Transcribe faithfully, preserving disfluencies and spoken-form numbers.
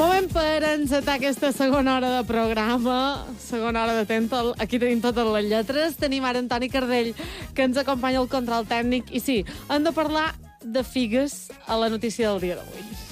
Moment per encetar aquesta segona hora de programa, segona hora de Tental. Aquí tenim totes les lletres. Tenim ara en Toni Cardell, que ens acompanya al control tècnic. I sí, hem de parlar de figues a la notícia del dia d'avui.